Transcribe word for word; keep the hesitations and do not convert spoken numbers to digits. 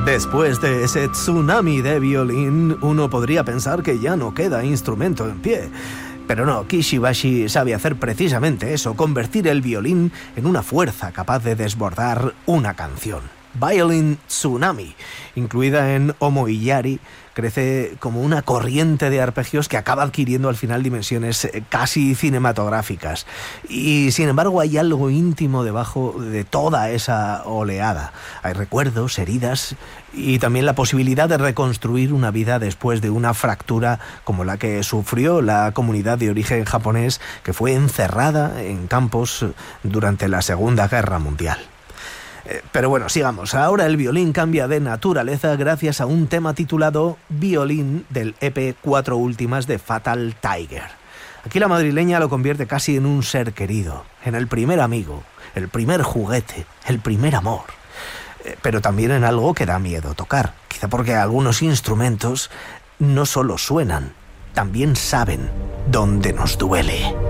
Después de ese tsunami de violín, uno podría pensar que ya no queda instrumento en pie. Pero no, Kishi Bashi sabe hacer precisamente eso, convertir el violín en una fuerza capaz de desbordar una canción. Violin Tsunami, incluida en Omoiyari, crece como una corriente de arpegios que acaba adquiriendo al final dimensiones casi cinematográficas. Y sin embargo hay algo íntimo debajo de toda esa oleada. Hay recuerdos, heridas y también la posibilidad de reconstruir una vida después de una fractura como la que sufrió la comunidad de origen japonés, que fue encerrada en campos durante la Segunda Guerra Mundial. Pero bueno, sigamos. Ahora el violín cambia de naturaleza gracias a un tema titulado Violín del E P Cuatro Últimas de Fatal Tiger. Aquí la madrileña lo convierte casi en un ser querido, en el primer amigo, el primer juguete, el primer amor. Pero también en algo que da miedo tocar, quizá porque algunos instrumentos no solo suenan, también saben dónde nos duele.